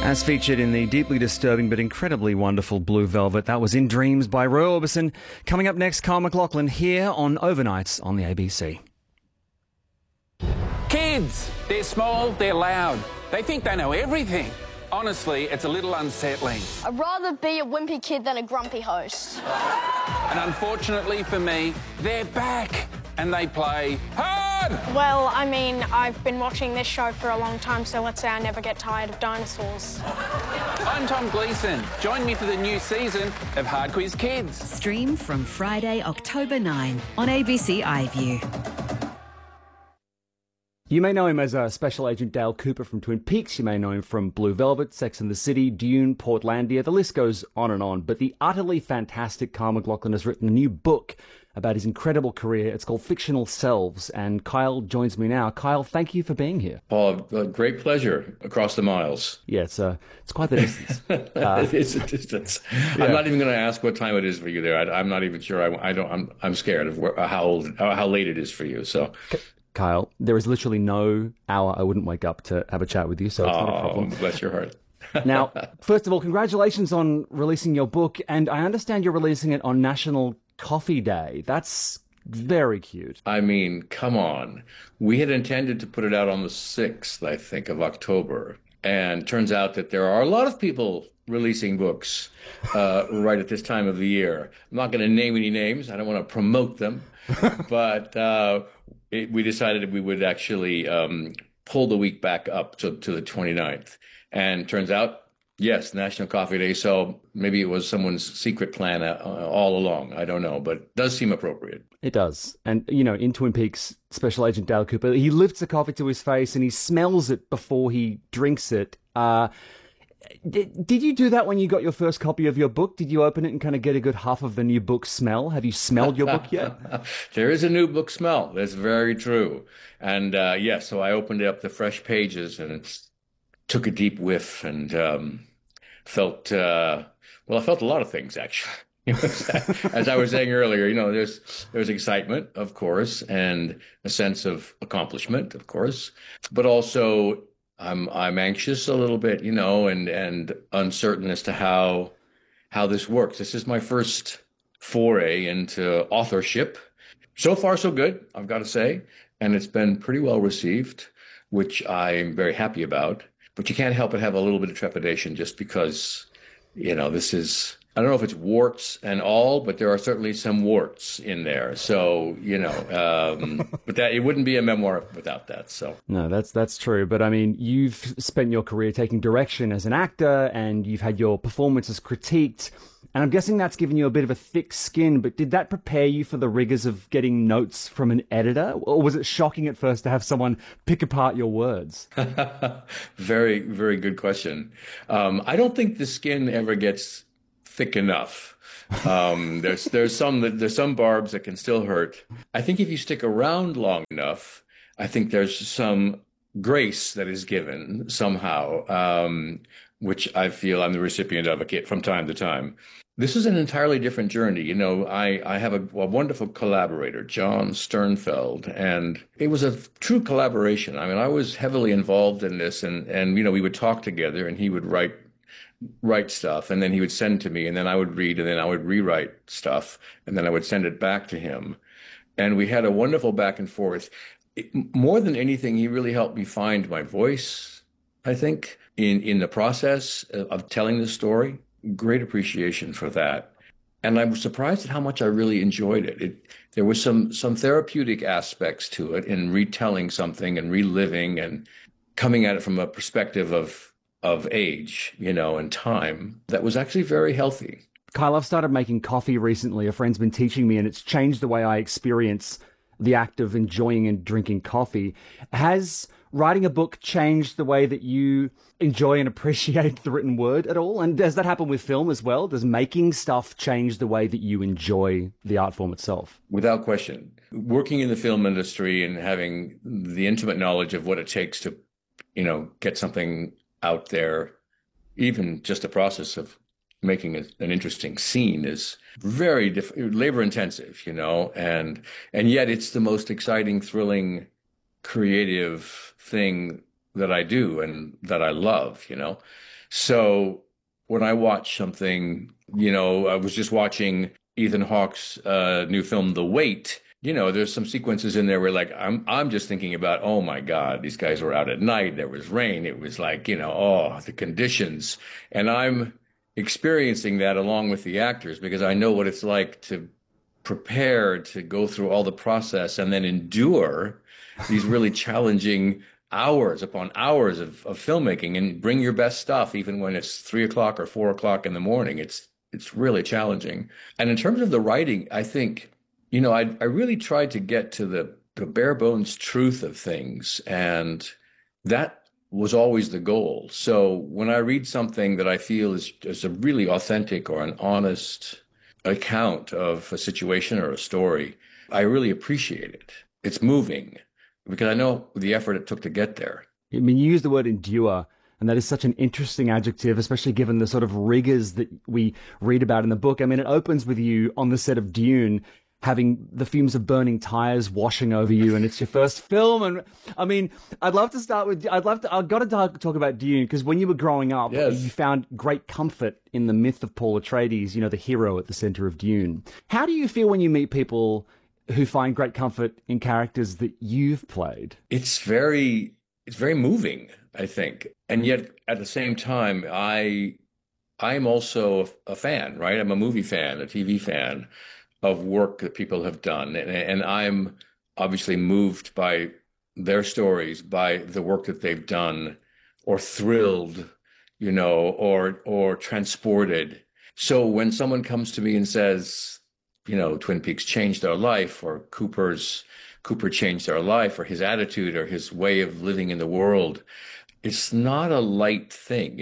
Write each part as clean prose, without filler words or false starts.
As featured in the deeply disturbing but incredibly wonderful Blue Velvet, that was In Dreams by Roy Orbison. Coming up next, Kyle MacLachlan here on Overnights on the ABC. Kids, they're small, they're loud. They think they know everything. Honestly, it's a little unsettling. I'd rather be a wimpy kid than a grumpy host. And unfortunately for me, they're back and they play hard! Well, I mean, I've been watching this show for a long time, so let's say I never get tired of dinosaurs. I'm Tom Gleeson. Join me for the new season of Hard Quiz Kids. Stream from Friday, October 9 on ABC iView. You may know him as Special Agent Dale Cooper from Twin Peaks. You may know him from Blue Velvet, Sex and the City, Dune, Portlandia. The list goes on and on. But the utterly fantastic Kyle MacLachlan has written a new book about his incredible career. It's called Fictional Selves. And Kyle joins me now. Kyle, thank you for being here. Paul, a great pleasure across the miles. Yeah, it's quite the distance. It's a distance. Yeah. I'm not even going to ask what time it is for you there. I'm not even sure. I'm scared of how late it is for you. So. Kyle, there is literally no hour I wouldn't wake up to have a chat with you, so it's not a problem. Bless your heart. Now, first of all, congratulations on releasing your book, and I understand you're releasing it on National Coffee Day. That's very cute. I mean, come on. We had intended to put it out on the 6th, I think, of October, and turns out that there are a lot of people releasing books right at this time of the year. I'm not going to name any names. I don't want to promote them, but we decided we would actually pull the week back up to the 29th. And turns out, yes, National Coffee Day. So maybe it was someone's secret plan all along. I don't know, but it does seem appropriate. It does. And, you know, in Twin Peaks, Special Agent Dale Cooper, he lifts a coffee to his face and he smells it before he drinks it. Did you do that when you got your first copy of your book? Did you open it and kind of get a good half of the new book smell? Have you smelled your book yet? There is a new book smell. That's very true. And yes, so I opened up the fresh pages and took a deep whiff and felt, I felt a lot of things, actually. As I was saying earlier, you know, there's excitement, of course, and a sense of accomplishment, of course, but also I'm anxious a little bit, you know, and uncertain as to how this works. This is my first foray into authorship. So far, so good, I've got to say. And it's been pretty well received, which I'm very happy about. But you can't help but have a little bit of trepidation just because, you know, this is, I don't know if it's warts and all, but there are certainly some warts in there. So, you know, but that it wouldn't be a memoir without that. So no, that's true. But I mean, you've spent your career taking direction as an actor, and you've had your performances critiqued. And I'm guessing that's given you a bit of a thick skin. But did that prepare you for the rigors of getting notes from an editor, or was it shocking at first to have someone pick apart your words? Very, very good question. I don't think the skin ever gets thick enough. There's some barbs that can still hurt. I think if you stick around long enough, I think there's some grace that is given somehow, which I feel I'm the recipient of from time to time. This is an entirely different journey. You know, I have a wonderful collaborator, John Sternfeld, and it was a true collaboration. I mean, I was heavily involved in this, and you know, we would talk together, and he would write stuff, and then he would send to me, and then I would read, and then I would rewrite stuff, and then I would send it back to him. And we had a wonderful back and forth. More than anything, he really helped me find my voice, I think, in the process of telling the story. Great appreciation for that. And I was surprised at how much I really enjoyed it. There was some therapeutic aspects to it in retelling something and reliving and coming at it from a perspective of age, you know, and time that was actually very healthy. Kyle, I've started making coffee recently. A friend's been teaching me, and it's changed the way I experience the act of enjoying and drinking coffee. Has writing a book changed the way that you enjoy and appreciate the written word at all? And does that happen with film as well? Does making stuff change the way that you enjoy the art form itself? Without question. Working in the film industry and having the intimate knowledge of what it takes to, you know, get something out there, even just the process of making an interesting scene is very labor intensive, you know, and yet it's the most exciting, thrilling, creative thing that I do and that I love, So when I watch something, I was just watching Ethan Hawke's new film, The Wait. There's some sequences in there where like I'm just thinking about, oh my God, these guys were out at night. There was rain. It was like, the conditions. And I'm experiencing that along with the actors because I know what it's like to prepare to go through all the process and then endure these really challenging hours upon hours of filmmaking and bring your best stuff, even when it's 3 o'clock or 4 o'clock in the morning. It's really challenging. And in terms of the writing, I think, I really tried to get to the bare bones truth of things. And that was always the goal. So when I read something that I feel is a really authentic or an honest account of a situation or a story, I really appreciate it. It's moving because I know the effort it took to get there. I mean, you use the word endure, and that is such an interesting adjective, especially given the sort of rigors that we read about in the book. I mean, it opens with you on the set of Dune, having the fumes of burning tires washing over you, and it's your first film. And I mean, I've got to talk about Dune, because when you were growing up, yes, you found great comfort in the myth of Paul Atreides, the hero at the center of Dune. How do you feel when you meet people who find great comfort in characters that you've played? It's very moving, I think. And yet at the same time, I'm also a fan, right? I'm a movie fan, a TV fan of work that people have done. And I'm obviously moved by their stories, by the work that they've done, or thrilled, or transported. So when someone comes to me and says, Twin Peaks changed our life, or Cooper changed our life, or his attitude or his way of living in the world, it's not a light thing.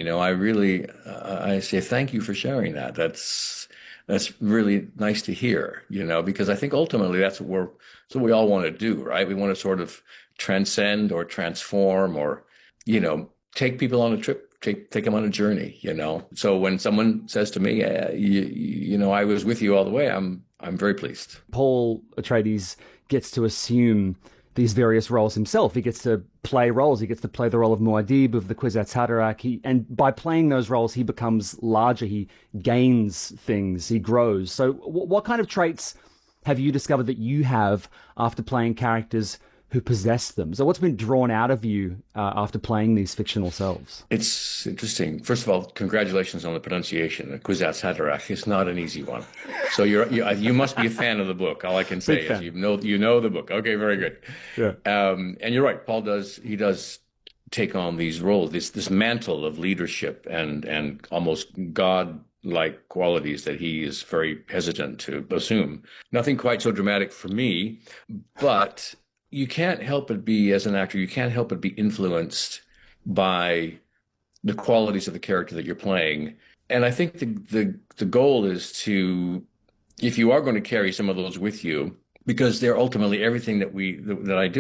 I say, thank you for sharing that. That's really nice to hear, because I think ultimately that's what we all want to do, right? We want to sort of transcend or transform or, take people on a trip, take them on a journey, So when someone says to me, I was with you all the way, I'm very pleased. Paul Atreides gets to assume these various roles himself. He gets to play roles. He gets to play the role of Muad'Dib, of the Kwisatz Haderach. And by playing those roles, he becomes larger. He gains things. He grows. So what kind of traits have you discovered that you have after playing characters who possess them? So what's been drawn out of you after playing these fictional selves? It's interesting. First of all, congratulations on the pronunciation. Kwisatz Haderach is not an easy one. So you must be a fan of the book. All I can say is you know the book. Okay, very good. Yeah. And you're right. Paul does take on these roles, this mantle of leadership and almost God-like qualities that he is very hesitant to assume. Nothing quite so dramatic for me, but you can't help but be, as an actor, you can't help but be influenced by the qualities of the character that you're playing. And I think the goal is to, if you are going to carry some of those with you, because they're ultimately everything that I do.